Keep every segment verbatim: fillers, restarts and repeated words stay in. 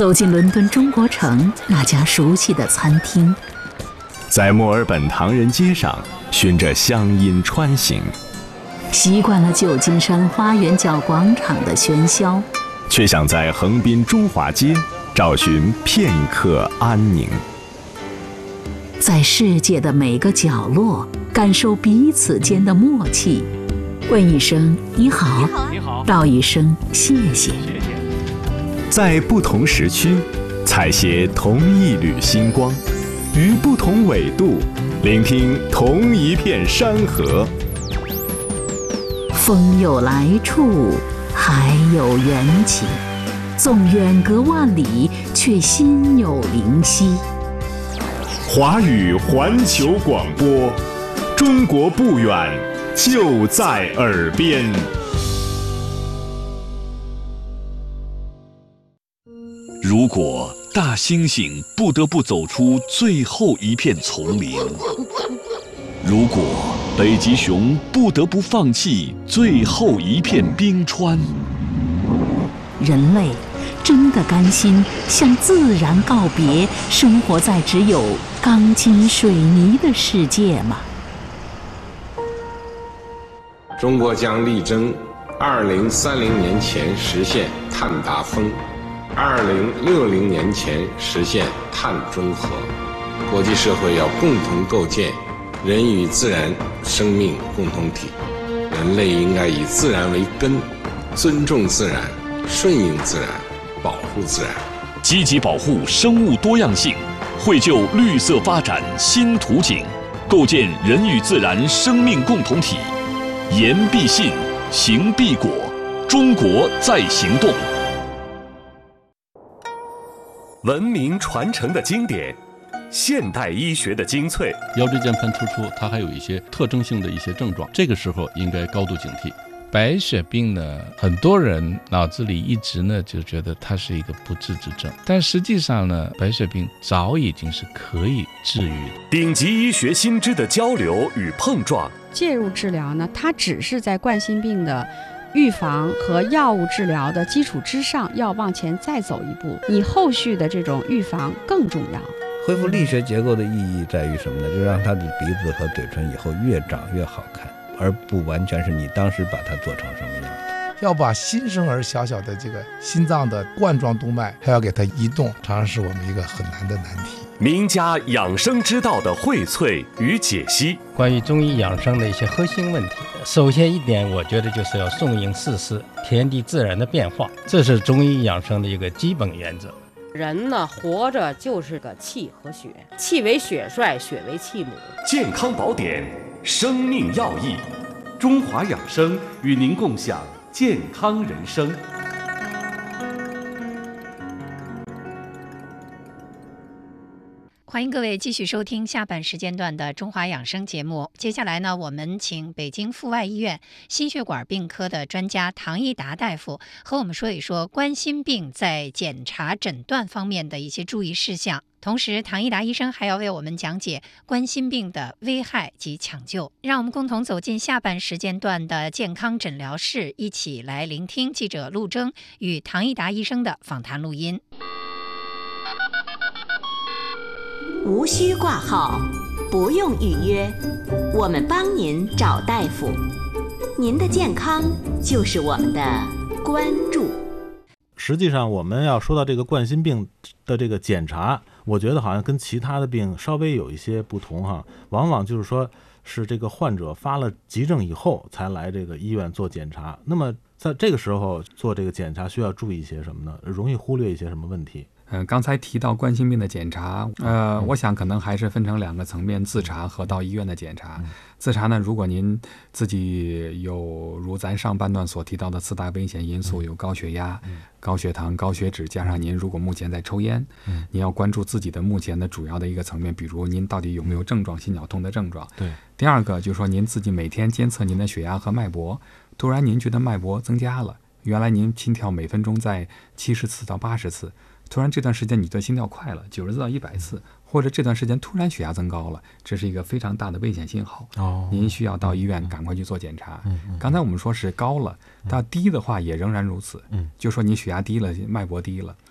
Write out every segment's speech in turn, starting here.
走进伦敦中国城那家熟悉的餐厅， 在墨尔本唐人街上循着乡音穿行， 习惯了旧金山花园角广场的喧嚣， 却想在横滨中华街找寻片刻安宁。 在世界的每个角落感受彼此间的默契，问一声你好， 你好， 道一声谢谢。 在不同时区采撷同一缕星光，于不同纬度聆听同一片山河。 风有来处，海有缘起，纵远隔万里，却心有灵犀。 华语环球广播，中国不远，就在耳边。 如果大猩猩不得不走出最后一片丛林，如果北极熊不得不放弃最后一片冰川， 人类真的甘心向自然告别，生活在只有钢筋水泥的世界吗？ 中国将力争二零三零年前实现碳达峰，二零六零年前实现碳中和。国际社会要共同构建人与自然生命共同体，人类应该以自然为根，尊重自然，顺应自然，保护自然， 积极保护生物多样性，绘就绿色发展新图景，构建人与自然生命共同体。言必信，行必果，中国在行动。 文明传承的经典，现代医学的精粹。 腰椎间盘突出，它还有一些特征性的一些症状，这个时候应该高度警惕。白血病呢，很多人脑子里一直呢就觉得它是一个不治之症，但实际上呢，白血病早已经是可以治愈的。 顶级医学新知的交流与碰撞， 介入治疗呢，它只是在冠心病的预防和药物治疗的基础之上，要往前再走一步，你后续的这种预防更重要。 恢复力学结构的意义在于什么呢？就让他的鼻子和嘴唇以后越长越好看，而不完全是你当时把它做成什么样的。 要把新生儿小小的这个心脏的冠状动脉还要给它移动，常常是我们一个很难的难题。 名家养生之道的荟萃与解析， 关于中医养生的一些核心问题，首先一点，我觉得就是要顺应四时，天地自然的变化，这是中医养生的一个基本原则。 人呢，活着就是个气和血，气为血帅，血为气母。 健康宝典，生命要义，中华养生与您共享健康人生。 欢迎各位继续收听下半时间段的中华养生节目。接下来呢，我们请北京阜外医院心血管病科的专家唐一达大夫和我们说一说冠心病在检查诊断方面的一些注意事项。同时，唐一达医生还要为我们讲解冠心病的危害及抢救。让我们共同走进下半时间段的健康诊疗室，一起来聆听记者陆征与唐一达医生的访谈录音。 无需挂号，不用预约，我们帮您找大夫。您的健康就是我们的关注。 实际上我们要说到这个冠心病的这个检查，我觉得好像跟其他的病稍微有一些不同哈，往往就是说是这个患者发了急症以后才来这个医院做检查。那么在这个时候做这个检查需要注意一些什么呢？容易忽略一些什么问题？ 呃，刚才提到冠心病的检查，呃，嗯、我想可能还是分成两个层面，自查和到医院的检查。嗯、自查呢，如果您自己有如咱上半段所提到的四大危险因素，有高血压、嗯、高血糖、高血脂，加上您如果目前在抽烟，嗯、您要关注自己的目前的主要的一个层面，比如您到底有没有症状，心绞痛的症状。对。第二个就是说，您自己每天监测您的血压和脉搏，突然您觉得脉搏增加了，原来您心跳每分钟在七十次到八十次。突然这段时间你的心跳快了九十次到一百次，或者这段时间突然血压增高了，这是一个非常大的危险信号。哦，您需要到医院赶快去做检查。嗯嗯、刚才我们说是高了，到低的话也仍然如此。嗯，就说你血压低了，脉搏低了，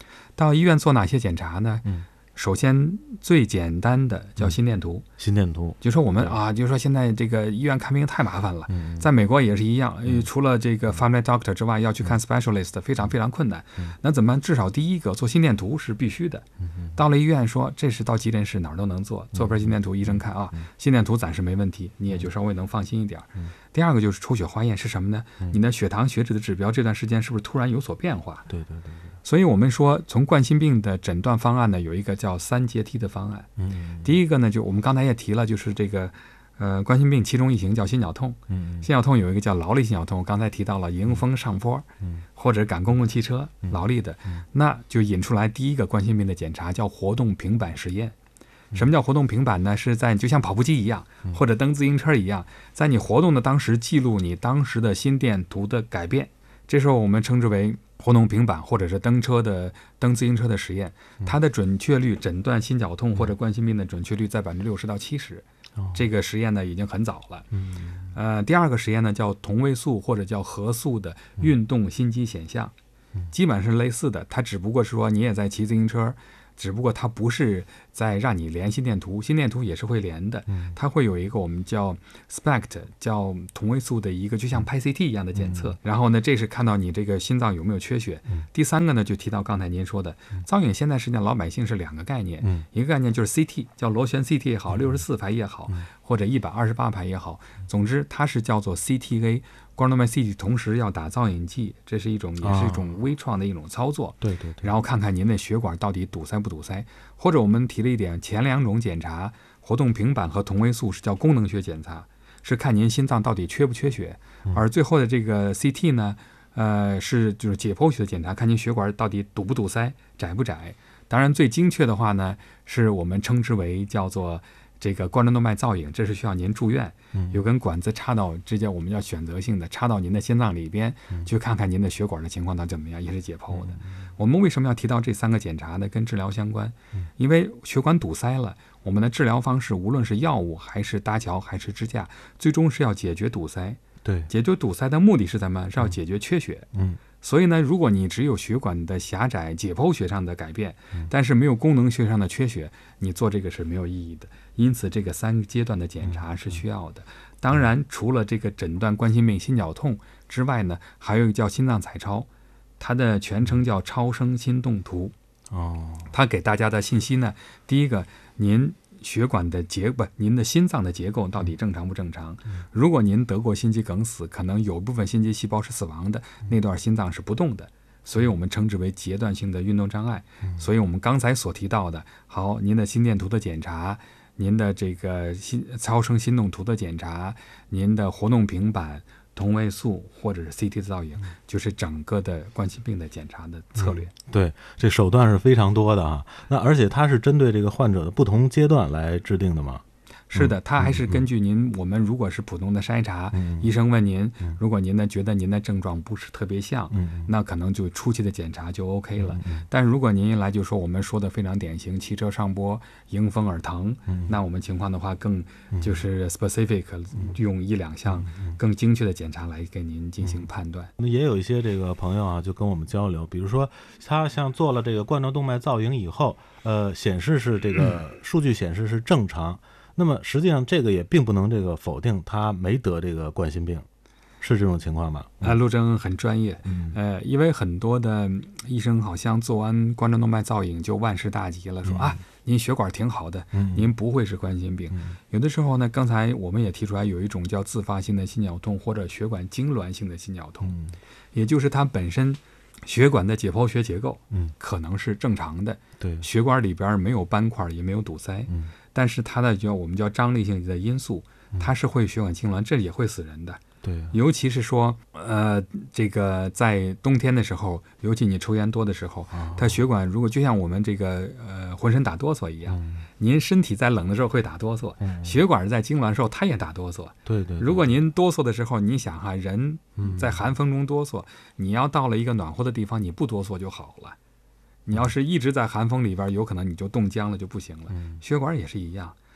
到医院做哪些检查呢？ 嗯， 首先最简单的叫心电图。 嗯、心电图， 就说我们啊，就说现在这个医院看病太麻烦了， 嗯、 在美国也是一样，嗯、除了这个 family doctor 之外，要去看 specialist，、嗯、非常非常困难。 嗯、 那怎么至少第一个做心电图是必须的。 嗯、 到了医院说这是到急诊室哪儿都能做，做份心电图，医生看啊， 嗯、 心电图暂时没问题，你也就稍微能放心一点。 嗯、 第二个就是抽血化验是什么呢？ 嗯、 你的血糖血脂的指标这段时间是不是突然有所变化？ 对对对对。 所以我们说，从冠心病的诊断方案呢，有一个叫三阶梯的方案。 嗯， 第一个呢，就我们刚才也提了，就是这个，呃，冠心病其中一型叫心绞痛。 嗯， 心绞痛有一个叫劳力心绞痛，我刚才提到了迎风上坡， 嗯， 或者赶公共汽车， 嗯、 劳力的， 嗯， 那就引出来第一个冠心病的检查叫活动平板实验。什么叫活动平板呢？是在就像跑步机一样，或者蹬自行车一样，在你活动的当时记录你当时的心电图的改变。这时候我们称之为活动平板或者是蹬车的蹬自行车的实验，它的准确率诊断心绞痛或者冠心病的准确率在百分之六十到七十。这个实验呢已经很早了。呃，第二个实验呢叫同位素或者叫合素的运动心肌显像，基本是类似的，它只不过是说你也在骑自行车。只不过它不是在让你连心电图，心电图也是会连的，它会有一个我们叫 S P E C T 叫同位素的一个就像拍 C T 一样的检测，然后呢这是看到你这个心脏有没有缺血。第三个呢就提到刚才您说的造影，现在实际上老百姓是两个概念，一个概念就是 C T 叫螺旋 C T 也好，六十四排也好，或者一百二十八排也好，总之它是叫做 C T A光动脉 C T， 同时要打造影剂，这是一种也是一种微创的一种操作。 对对对。 然后看看您的血管到底堵塞不堵塞，或者我们提了一点，前两种检查，活动平板和同位素是叫功能学检查，是看您心脏到底缺不缺血，而最后的这个 C T 呢，呃，是就是解剖学的检查，看您血管到底堵不堵塞，窄不窄。当然最精确的话呢，是我们称之为叫做这个冠状动脉造影，这是需要您住院，有根管子插到直接我们要选择性的插到您的心脏里边，去看看您的血管的情况到底怎么样，也是解剖的。我们为什么要提到这三个检查呢？跟治疗相关，因为血管堵塞了，我们的治疗方式无论是药物还是搭桥还是支架，最终是要解决堵塞。 对， 解决堵塞的目的是什么？是要解决缺血。 嗯。 所以呢，如果你只有血管的狭窄、解剖学上的改变，但是没有功能学上的缺血，你做这个是没有意义的。因此，这个三个阶段的检查是需要的。当然，除了这个诊断冠心病心绞痛之外呢，还有一个叫心脏彩超，它的全称叫超声心动图。 哦， 它给大家的信息呢，第一个，您血管的结不，您的心脏的结构到底正常不正常？如果您得过心肌梗死，可能有部分心肌细胞是死亡的，那段心脏是不动的，所以我们称之为阶段性的运动障碍。所以我们刚才所提到的，好，您的心电图的检查，您的这个心超声心动图的检查，您的活动平板、同位素或者是 C T 造影，就是整个的冠心病的检查的策略。 嗯、对，这手段是非常多的啊。那而且它是针对这个患者的不同阶段来制定的吗？ 是的，它还是根据您，我们如果是普通的筛查，医生问您，如果您呢觉得您的症状不是特别像，那可能就初期的检查就 OK 了。但如果您一来就说我们说的非常典型，汽车上坡、迎风而疼，那我们情况的话更就是 specific， 用一两项更精确的检查来给您进行判断。 那也有一些这个朋友啊，就跟我们交流，比如说他像做了这个冠状动脉造影以后，呃，显示是这个数据显示是正常。那么实际上这个也并不能这个否定他没得这个冠心病，是这种情况吗？ 啊，陆征很专业，嗯、呃，因为很多的医生好像做完冠状动脉造影就万事大吉了，说、嗯、啊，您血管挺好的，嗯、您不会是冠心病。嗯、有的时候呢，刚才我们也提出来，有一种叫自发性的心绞痛或者血管痉挛性的心绞痛，嗯、也就是它本身血管的解剖学结构，嗯，可能是正常的， 对， 血管里边没有斑块，也没有堵塞，嗯。但是它的叫我们叫张力性的因素，它是会血管痉挛，这也会死人的。 对， 尤其是说，呃，这个在冬天的时候，尤其你抽烟多的时候，哦、它血管如果就像我们这个呃浑身打哆嗦一样，嗯、您身体在冷的时候会打哆嗦，嗯、血管在痉挛的时候它也打哆嗦。 对 对, 对。 如果您哆嗦的时候，你想哈，人在寒风中哆嗦，嗯、你要到了一个暖和的地方，你不哆嗦就好了。你要是一直在寒风里边，有可能你就冻僵了，就不行了。嗯、血管也是一样，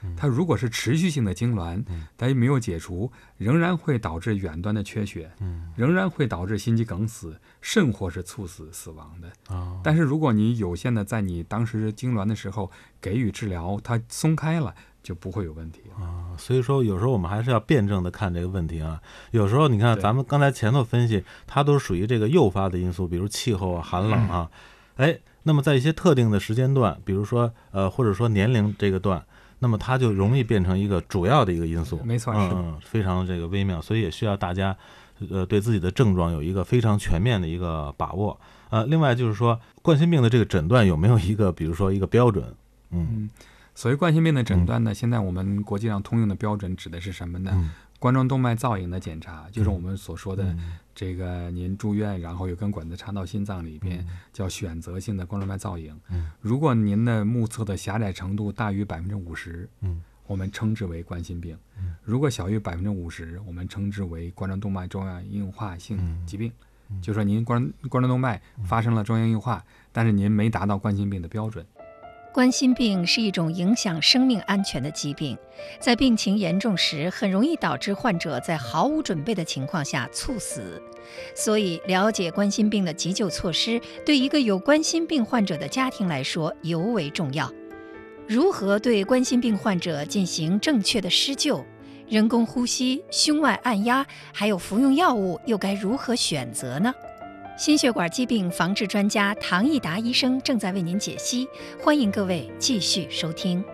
它如果是持续性的痉挛，它没有解除，仍然会导致远端的缺血，仍然会导致心肌梗死，甚或是猝死死亡的。 哦、 但是如果你有限的在你当时痉挛的时候给予治疗，它松开了，就不会有问题啊。所以说有时候我们还是要辩证的看这个问题啊。有时候你看咱们刚才前头分析，它都是属于这个诱发的因素，比如气候啊、寒冷啊，哎、嗯，那么在一些特定的时间段，比如说呃或者说年龄这个段，那么它就容易变成一个主要的一个因素。 没错， 嗯，非常这个微妙，所以也需要大家呃对自己的症状有一个非常全面的一个把握。呃，另外就是说冠心病的这个诊断有没有一个比如说一个标准？嗯。 嗯，所谓冠心病的诊断呢，嗯、现在我们国际上通用的标准指的是什么呢？嗯、冠状动脉造影的检查，就是我们所说的这个您住院，然后有根管子插到心脏里边，嗯、叫选择性的冠状动脉造影。嗯、如果您的目测的狭窄程度大于百分之五十，嗯，我们称之为冠心病；嗯、如果小于百分之五十，我们称之为冠状动脉粥样硬化性疾病。嗯、就说您冠冠状动脉发生了粥样硬化，但是您没达到冠心病的标准。 冠心病是一种影响生命安全的疾病，在病情严重时，很容易导致患者在毫无准备的情况下猝死。所以，了解冠心病的急救措施，对一个有冠心病患者的家庭来说尤为重要。如何对冠心病患者进行正确的施救？人工呼吸、胸外按压，还有服用药物，又该如何选择呢？心血管疾病防治专家唐益达医生正在为您解析，欢迎各位继续收听。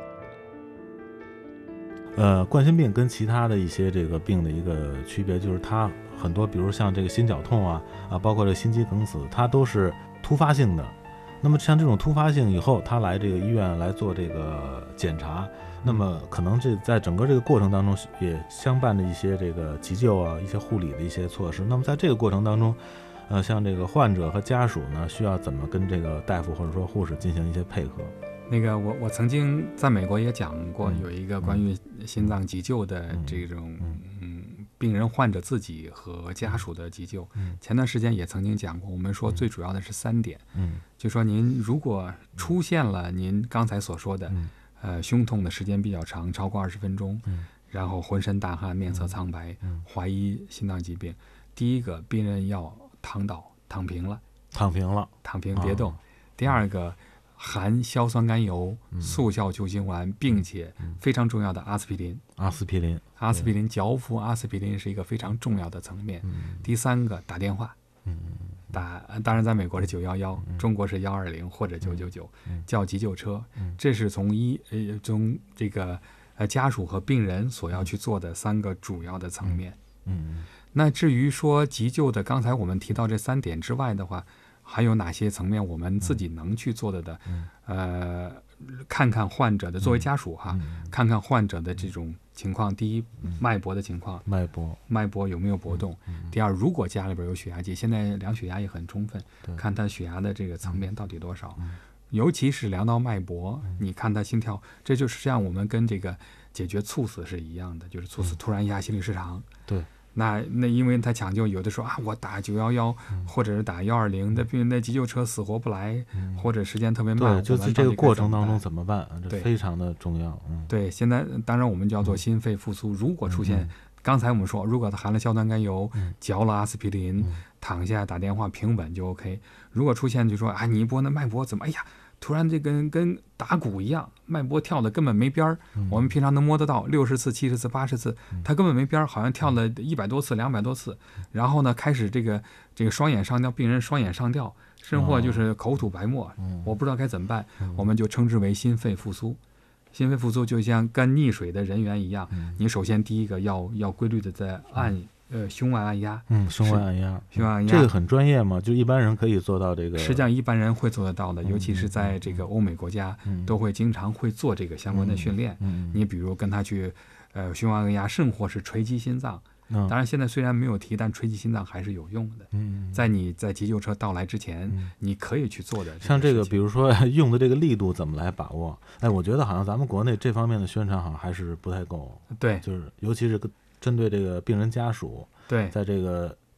呃，冠心病跟其他的一些这个病的一个区别，就是它很多，比如像这个心绞痛啊啊，包括这个心肌梗死，它都是突发性的。那么像这种突发性以后，他来这个医院来做这个检查，那么可能这在整个这个过程当中也相伴着一些这个急救啊、一些护理的一些措施。那么在这个过程当中，呃，像这个患者和家属呢，需要怎么跟这个大夫或者说护士进行一些配合？ 那个我我曾经在美国也讲过，有一个关于心脏急救的这种嗯病人患者自己和家属的急救。前段时间也曾经讲过，我们说最主要的是三点，嗯，就说您如果出现了您刚才所说的，呃，胸痛的时间比较长，超过二十分钟，然后浑身大汗、面色苍白，怀疑心脏疾病，第一个病人要躺倒，躺平了， 躺平了， 躺平别动。哦、第二个，含硝酸甘油、嗯、速效救心丸，并且非常重要的阿司匹林。 阿司匹林， 阿司匹林，嚼服阿司匹林是一个非常重要的层面。嗯、第三个，打电话。嗯、打，当然在美国是九幺幺，中国是幺二零或者九九九，叫急救车。嗯、这是从医呃从这个呃家属和病人所要去做的三个主要的层面。嗯。嗯那至于说急救的，刚才我们提到这三点之外的话，还有哪些层面我们自己能去做的的？嗯、呃，看看患者的，作为家属哈，嗯、看看患者的这种情况。第一，脉搏的情况， 脉搏， 脉搏有没有搏动？嗯、第二，如果家里边有血压计，现在量血压也很充分，看他血压的这个层面到底多少。嗯、尤其是量到脉搏，嗯、你看他心跳，这就是像我们跟这个解决猝死是一样的，就是猝死突然一下心律失常。 对。 那那因为他抢救，有的说啊，我打九幺幺或者是打幺二零的病人，那急救车死活不来，嗯、或者时间特别慢， 对，就是这个过程当中怎么办？这非常的重要。嗯、 对，现在当然我们叫做心肺复苏。如果出现，嗯、刚才我们说，如果他含了硝酸甘油，嗯、嚼了阿司匹林，嗯、躺下打电话平稳就 OK。如果出现就说啊，你一拨那脉搏怎么？哎呀！突然这跟跟打鼓一样，脉搏跳的根本没边儿。嗯、我们平常能摸得到六十次、七十次、八十次，他根本没边儿，好像跳了一百多次、两百多次。然后呢，开始这个这个双眼上吊，病人双眼上吊，甚或就是口吐白沫，哦、我不知道该怎么办，嗯、我们就称之为心肺复苏。心肺复苏就像干溺水的人员一样，嗯、你首先第一个要要规律的在按。嗯呃，胸外按压， 嗯，胸外按压， 胸外按压， 这个很专业吗？就一般人可以做到这个？ 实际上，一般人会做得到的，尤其是在这个欧美国家，嗯、都会经常会做这个相关的训练。嗯嗯、你比如跟他去，呃，胸外按压，甚或是锤击心脏。嗯、当然，现在虽然没有提，但锤击心脏还是有用的。嗯，在你在急救车到来之前，嗯、你可以去做的。 像这个，比如说用的这个力度怎么来把握？哎，我觉得好像咱们国内这方面的宣传好像还是不太够。 对， 就是尤其是针对这个病人家属， 对， 在这个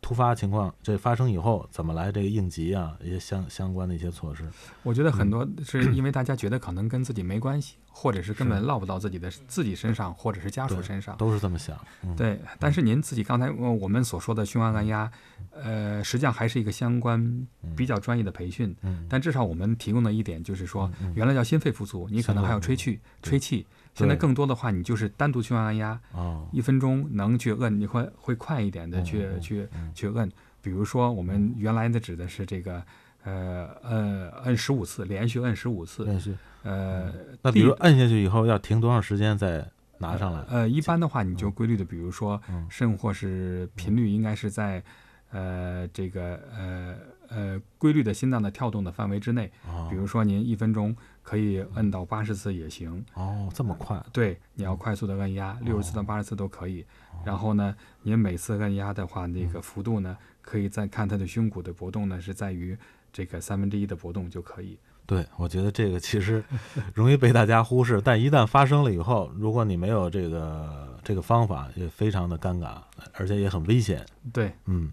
突发情况这发生以后怎么来这个应急啊，一些相相关的一些措施。 我觉得很多是因为大家觉得可能跟自己没关系，嗯、或者是根本落不到自己的自己身上，或者是家属身上， 都是这么想。嗯、 对，但是您自己刚才我们所说的胸外按压，呃，实际上还是一个相关比较专业的培训。嗯、但至少我们提供的一点就是说，嗯、原来叫心肺复苏，你可能还要吹气、吹气。现在更多的话，你就是单独胸外按压，哦、一分钟能去摁，你会会快一点的去、嗯、去、嗯、去摁。比如说，我们原来的指的是这个，呃呃，摁十五次，连续摁十五次。 连续。 呃， 那比如摁下去以后要停多长时间再拿上来？ 呃，呃一般的话，你就规律的，比如说，甚或是频率应该是在，呃，这个呃呃规律的心脏的跳动的范围之内。哦、比如说，您一分钟可以摁到八十次也行。 哦，这么快？ 对，你要快速的摁压，六十次到八十次都可以。哦、然后呢，您每次摁压的话，那个幅度呢？可以再看它的胸骨的搏动呢，是在于这个三分之一的搏动就可以。 对，我觉得这个其实容易被大家忽视，但一旦发生了以后，如果你没有这个这个方法，也非常的尴尬，而且也很危险。 对， 嗯。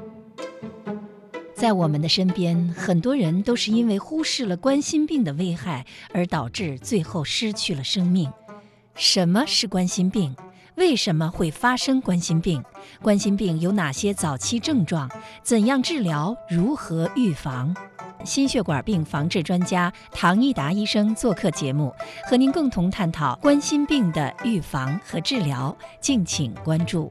在我们的身边，很多人都是因为忽视了冠心病的危害，而导致最后失去了生命。什么是冠心病？为什么会发生冠心病？冠心病有哪些早期症状？怎样治疗？如何预防？心血管病防治专家唐一达医生做客节目，和您共同探讨冠心病的预防和治疗。敬请关注。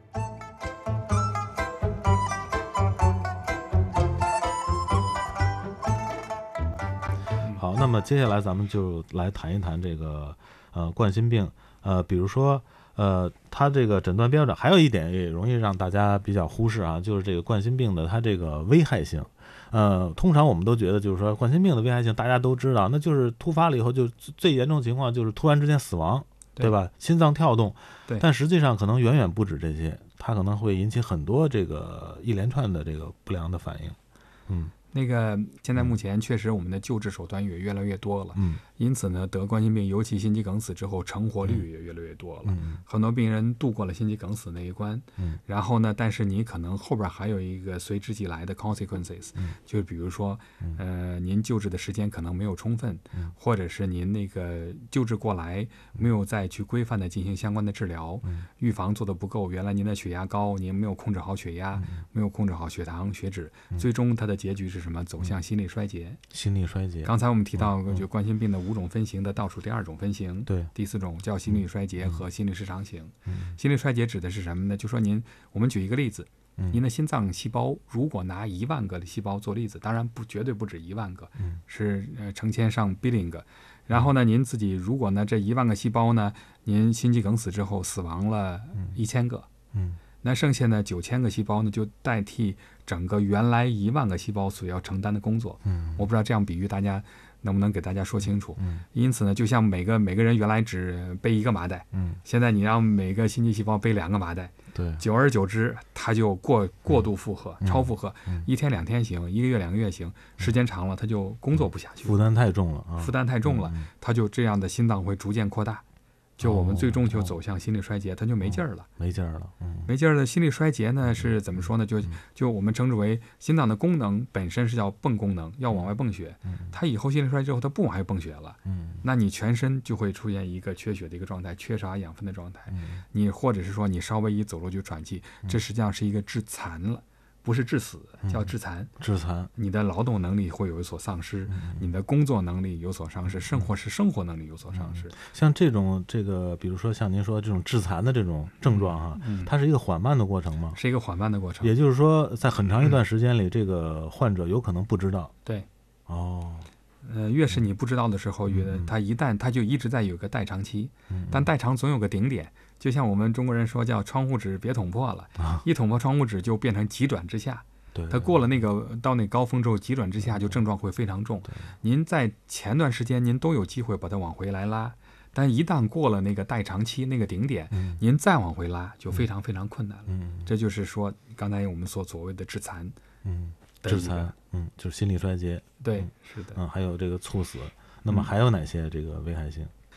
好，那么接下来咱们就来谈一谈这个呃冠心病，呃，比如说。呃，它这个诊断标准还有一点也容易让大家比较忽视啊，就是这个冠心病的它这个危害性。呃，通常我们都觉得就是说冠心病的危害性大家都知道，那就是突发了以后就最严重情况就是突然之间死亡， 对, 对吧？心脏跳动。 对。 但实际上可能远远不止这些，它可能会引起很多这个一连串的这个不良的反应。嗯。 那个现在目前确实我们的救治手段也越来越多了， 嗯， 因此呢，得冠心病，尤其心肌梗死之后，成活率也越来越多了，嗯，很多病人度过了心肌梗死那一关， 嗯， 然后呢，但是你可能后边还有一个随之即来的 consequences， 嗯， 就是比如说，呃，您救治的时间可能没有充分， 嗯， 或者是您那个救治过来没有再去规范的进行相关的治疗， 嗯， 预防做的不够，原来您的血压高，您没有控制好血压， 嗯， 没有控制好血糖、血脂， 嗯， 最终它的结局是什么？走向心理衰竭。 心理衰竭。 刚才我们提到就冠心病的五种分型的倒数第二种分型， 对， 第四种叫心律衰竭和心律失常型。 嗯， 心律衰竭指的是什么呢？就说您，我们举一个例子， 嗯， 您的心脏细胞如果拿一万个的细胞做例子，当然不绝对不止一万个， 嗯， 是呃成千上 billion 个。然后呢，您自己如果呢这一万个细胞呢，您心肌梗死之后死亡了一千个， 嗯。 那剩下呢九千个细胞呢，就代替整个原来一万个细胞所要承担的工作。 嗯， 我不知道这样比喻大家能不能给大家说清楚。 嗯， 因此呢，就像每个每个人原来只背一个麻袋， 嗯， 现在你让每个心肌细胞背两个麻袋， 对， 久而久之，它就过过度负荷、 嗯、 超负荷、 嗯， 一天两天行，一个月两个月行，时间长了，它就工作不下去， 负担太重了啊， 负担太重了， 嗯， 它就这样的心脏会逐渐扩大。就我们最终就走向心力衰竭，它就没劲儿了， 没劲儿了，嗯， 没劲儿的心力衰竭呢是怎么说呢？就就我们称之为心脏的功能本身是叫泵功能，要往外泵血，它以后心力衰竭之后它不往外泵血了， 嗯， 那你全身就会出现一个缺血的一个状态，缺少养分的状态， 嗯， 你或者是说你稍微一走路就喘气，这实际上是一个致残了。不是致死，叫致残。 致残， 你的劳动能力会有所丧失， 嗯， 你的工作能力有所丧失，甚或是生活能力有所丧失。 嗯，像这种这个，比如说像您说这种致残的这种症状哈， 嗯， 它是一个缓慢的过程吗？ 是一个缓慢的过程。 也就是说，在很长一段时间里，嗯，这个患者有可能不知道。 对。 哦。 呃，越是你不知道的时候，越他一旦他就一直在有个代偿期， 嗯， 但代偿总有个顶点。就像我们中国人说叫窗户纸别捅破了， 啊， 一捅破窗户纸就变成急转直下。 对， 它过了那个到那高峰之后，急转直下就症状会非常重。您在前段时间您都有机会把它往回来拉，但一旦过了那个代偿期那个顶点， 嗯， 您再往回拉就非常非常困难了。 嗯， 这就是说刚才我们所所谓的致残。 嗯，致残，嗯，就是心力衰竭。 对， 嗯， 是的。 嗯，还有这个猝死。那么还有哪些这个危害性？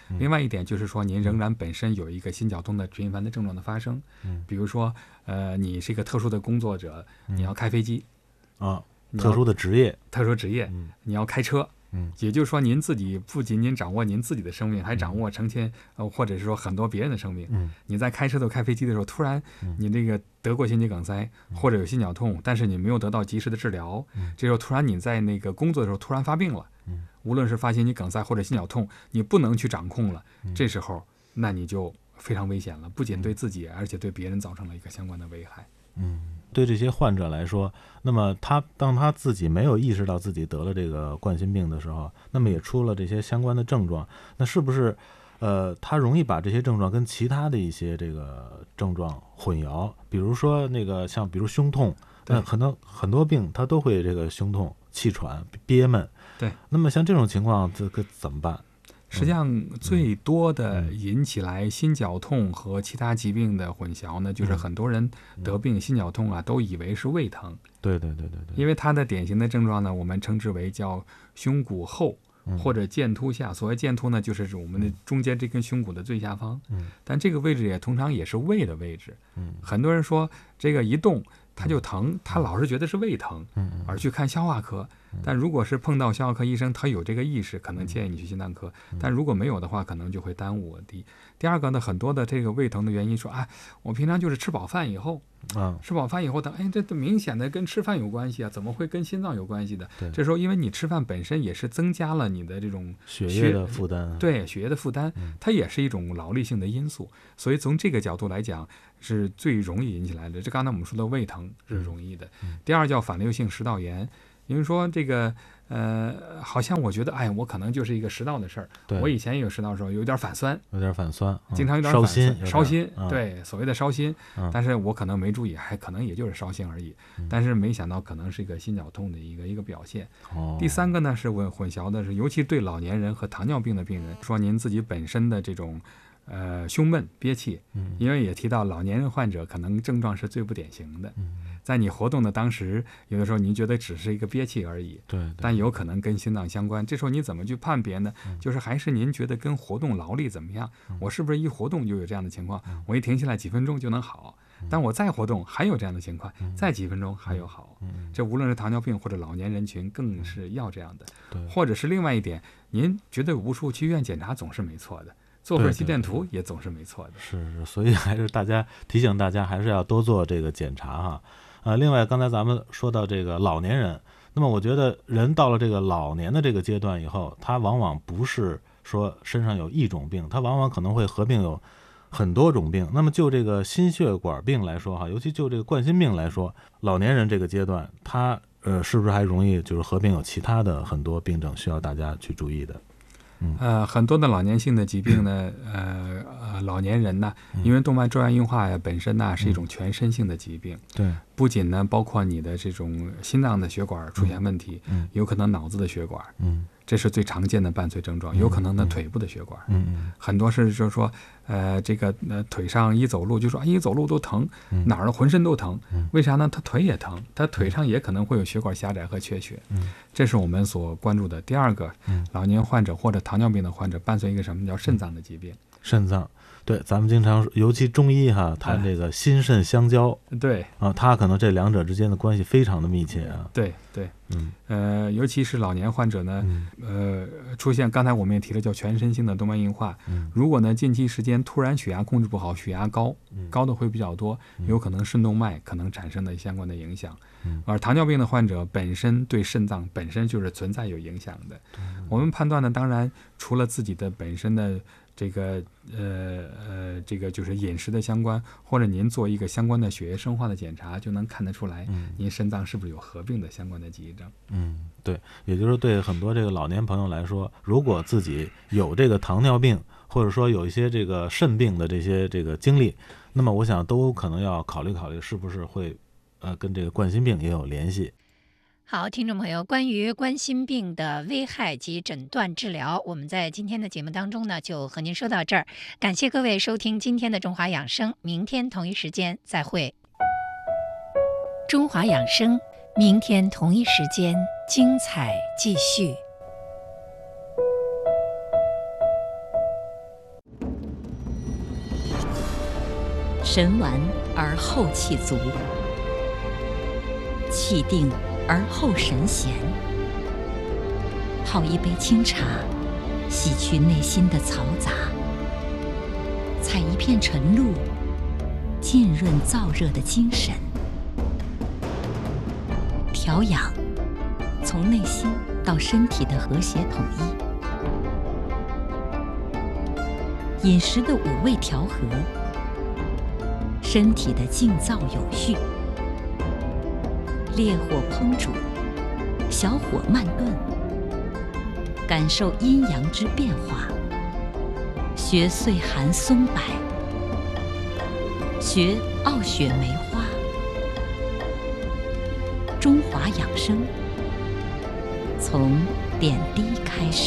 另外一点就是说，您仍然本身有一个心绞痛的频繁的症状的发生， 嗯， 比如说，呃，你是一个特殊的工作者，你要开飞机， 啊，特殊的职业， 特殊职业， 嗯， 你要开车。 嗯， 也就是说，您自己不仅仅掌握您自己的生命，还掌握成千呃，或者是说很多别人的生命。 嗯， 你在开车都开飞机的时候，突然你这个得过心肌梗塞、嗯、或者有心绞痛，但是你没有得到及时的治疗， 嗯， 这时候突然你在那个工作的时候突然发病了， 嗯， 无论是发心肌梗塞或者心绞痛，你不能去掌控了， 嗯， 这时候那你就非常危险了，不仅对自己，而且对别人造成了一个相关的危害。 嗯，对这些患者来说，那么他当他自己没有意识到自己得了这个冠心病的时候，那么也出了这些相关的症状，那是不是呃他容易把这些症状跟其他的一些这个症状混淆？比如说那个像比如胸痛，那很多很多病他都会这个胸痛、气喘、憋闷。 对， 那么像这种情况，这个怎么办？ 实际上，最多的引起来心绞痛和其他疾病的混淆呢，就是很多人得病心绞痛啊，都以为是胃疼。 对对对对对。 因为它的典型的症状呢，我们称之为叫胸骨后或者剑突下。所谓剑突呢，就是我们的中间这根胸骨的最下方。 嗯。但这个位置也通常也是胃的位置。 嗯。 很多人说这个一动他就疼，他老是觉得是胃疼， 嗯， 而去看消化科。但如果是碰到消化科医生，他有这个意识，可能建议你去心脏科。但如果没有的话，可能就会耽误我的。第二个呢，很多的这个胃疼的原因说，啊，我平常就是吃饱饭以后， 啊， 吃饱饭以后疼，哎，这明显的跟吃饭有关系啊，怎么会跟心脏有关系的？ 对， 这时候因为你吃饭本身也是增加了你的这种血液的负担， 对血液的负担，它也是一种劳力性的因素。所以从这个角度来讲，是最容易引起来的。这刚才我们说的胃疼是容易的。 嗯、 第二叫反流性食道炎，因为说这个。呃，好像我觉得，哎，我可能就是一个食道的事儿。我以前也有食道的时候，有点反酸， 有点反酸， 经常有点烧心， 烧心。 嗯、 对，所谓的烧心、 嗯， 但是我可能没注意，还可能也就是烧心而已。 嗯、 但是没想到可能是一个心绞痛的一个一个表现。 哦、 第三个呢是混混淆的是，尤其对老年人和糖尿病的病人，说您自己本身的这种。呃，胸闷憋气， 嗯， 因为也提到老年人患者可能症状是最不典型的。 嗯， 在你活动的当时，有的时候您觉得只是一个憋气而已， 对， 但有可能跟心脏相关。这时候你怎么去判别呢？ 嗯、 就是还是您觉得跟活动劳力怎么样？ 嗯、 我是不是一活动就有这样的情况？ 嗯、 我一停下来几分钟就能好， 嗯、 但我再活动还有这样的情况， 嗯、 再几分钟还有好。 嗯、 这无论是糖尿病或者老年人群，更是要这样的。 对， 或者是另外一点，您觉得无数去医院检查总是没错的。做份心电图也总是没错的， 是是，所以还是大家提醒大家，还是要多做这个检查哈。呃，另外刚才咱们说到这个老年人，那么我觉得人到了这个老年的这个阶段以后，他往往不是说身上有一种病，他往往可能会合并有很多种病。那么就这个心血管病来说哈，尤其就这个冠心病来说，老年人这个阶段，他呃是不是还容易就是合并有其他的很多病症需要大家去注意的？嗯、 呃，很多的老年性的疾病呢，呃呃，老年人呢，因为动脉粥样硬化呀本身呢是一种全身性的疾病， 对， 不仅呢包括你的这种心脏的血管出现问题， 嗯， 有可能脑子的血管， 嗯， 这是最常见的伴随症状，有可能呢腿部的血管， 嗯嗯， 很多是就是说，呃，这个呃腿上一走路就说，哎，一走路都疼， 嗯、 哪儿呢浑身都疼， 嗯， 为啥呢？他腿也疼，他腿上也可能会有血管狭窄和缺血， 嗯， 这是我们所关注的。第二个， 嗯， 老年患者或者糖尿病的患者伴随一个什么叫肾脏的疾病， 肾脏。对，咱们经常尤其中医哈谈这个心肾相交， 对啊，它可能这两者之间的关系非常的密切啊。 对对， 嗯， 呃，尤其是老年患者呢， 嗯、 呃，出现刚才我们也提了叫全身性的动脉硬化， 嗯， 如果呢近期时间突然血压控制不好，血压高， 嗯、 高的会比较多，有可能肾动脉可能产生的相关的影响。 嗯， 而糖尿病的患者本身对肾脏本身就是存在有影响的。 嗯、 我们判断呢，当然除了自己的本身的。这个呃呃，这个就是饮食的相关，或者您做一个相关的血液生化的检查，就能看得出来， 嗯， 您肾脏是不是有合并的相关的疾症。 嗯，对，也就是对很多这个老年朋友来说，如果自己有这个糖尿病，或者说有一些这个肾病的这些这个经历，那么我想都可能要考虑考虑，是不是会呃跟这个冠心病也有联系。 好，听众朋友，关于冠心病的危害及诊断治疗，我们在今天的节目当中呢，就和您说到这儿。感谢各位收听今天的中华养生，明天同一时间再会。中华养生，明天同一时间精彩继续。 神完而后气足，气定而后神闲。泡一杯清茶，洗去内心的嘈杂；采一片晨露，浸润燥热的精神。调养，从内心到身体的和谐统一。饮食的五味调和，身体的静躁有序。烈火烹煮，小火慢炖，感受阴阳之变化。学岁寒松柏，学傲雪梅花。中华养生，从点滴开始。